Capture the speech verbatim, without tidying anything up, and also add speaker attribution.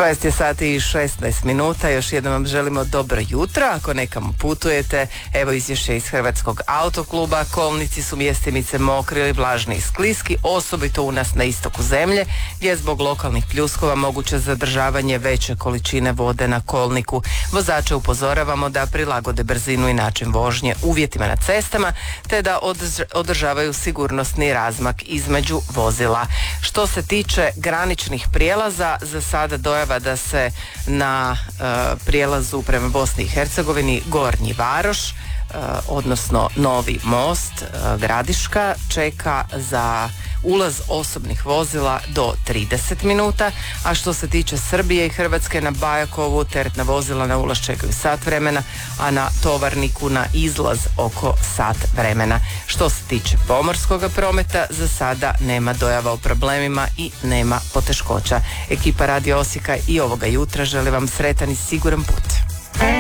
Speaker 1: šest je sati i šesnaest minuta, još jednom vam želimo dobro jutro. Ako nekamo putujete, evo izvješće iz Hrvatskog autokluba. Kolnici su mjestimice mokri ili vlažni i skliski, osobito u nas na istoku zemlje, gdje je zbog lokalnih pljuskova moguće zadržavanje veće količine vode na kolniku. Vozače upozoravamo da prilagode brzinu i način vožnje uvjetima na cestama, te da održavaju sigurnosni razmak između vozila. Što se tiče graničnih prijelaza, za sada dojava da se na e, prijelazu prema Bosni i Hercegovini Gornji Varoš, e, odnosno Novi most, e, Gradiška, čeka za ulaz osobnih vozila do trideset minuta, a što se tiče Srbije i Hrvatske, na Bajakovu teretna vozila na ulaz čekaju sat vremena, a na Tovarniku na izlaz oko sat vremena. Što se tiče pomorskog prometa, za sada nema dojava o problemima i nema poteškoća. Ekipa Radio Osijeka i ovoga jutra želi vam sretan i siguran put.